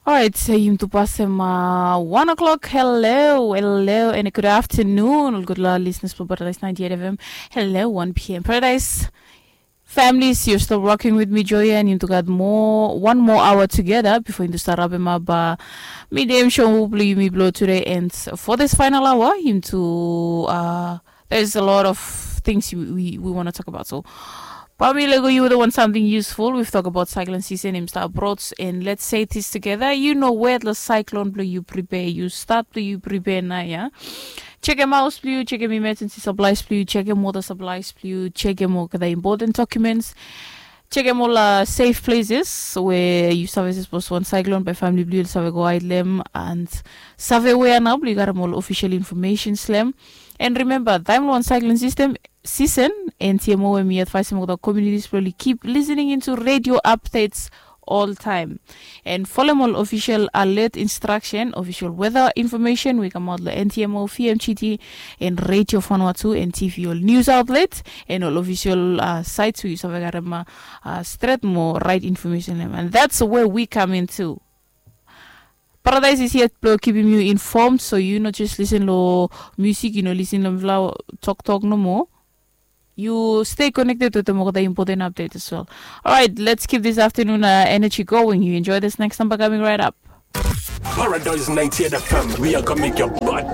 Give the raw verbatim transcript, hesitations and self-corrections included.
Alright, so you to pass him uh, one o'clock. Hello, hello, and a good afternoon. Good listeners for Paradise ninety-eight F M. Hello, one p.m. Paradise families, you're still rocking with me, Joya, and you to got more one more hour together before you start up my uh, medium show will blow me blow today. And for this final hour, you to uh, there's a lot of things we we want to talk about. So. Probably Lego, you would want something useful. We've talked about cyclone season in Star Broads, and let's say this together. You know where the cyclone blue you prepare. You start to you prepare now, yeah. Check your mouse blue, check your emergency supplies blue, check your water supplies blue, check your more the important documents. Check them all uh, safe places where you services post one cyclone by family blue save go idlem and save where now you got all official information slam. And remember, time one cyclone system season and T M O and me advise the communities probably keep listening into radio updates all time and follow all official alert instruction, official weather information. We come out the N T M O, F M G T, and Radio Vanuatu and T V all news outlets and all official uh, sites where you have uh, straight more right information, and that's where we come into. Paradise is here keeping you informed, so you not just listen to music, you know, listen to talk talk no more. You stay connected to the more the important update as well. Alright, let's keep this afternoon uh, energy going. You enjoy this next number coming right up. Paradise ninety-eight F M, we are gonna make your body